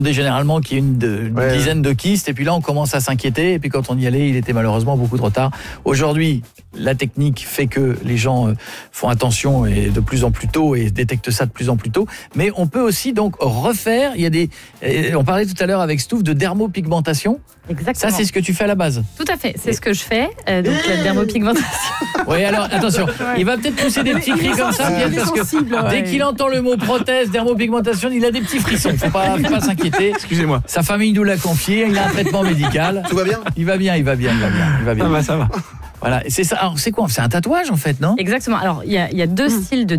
Généralement qui est une dizaine de kystes, et puis là on commence à s'inquiéter, et puis quand on y allait, il était malheureusement beaucoup trop tard. Aujourd'hui, la technique fait que les gens font attention et de plus en plus tôt et détectent ça de plus en plus tôt, mais on peut aussi donc refaire, on parlait tout à l'heure avec Stouff de dermopigmentation. Exactement. Ça c'est ce que tu fais à la base. Tout à fait, c'est ce que je fais, donc la dermopigmentation. Oui, alors attention, il va peut-être pousser des petits cris comme ça, Pierre, parce que dès qu'il entend le mot prothèse, dermopigmentation, il a des petits frissons. Faut pas s'inquiéter. Excusez-moi. Sa famille nous l'a confié, il a un traitement médical. Tout va bien ? Il va bien. Ça va. Voilà, c'est ça. Alors c'est quoi ? C'est un tatouage en fait, non ? Exactement. Alors il y a deux styles de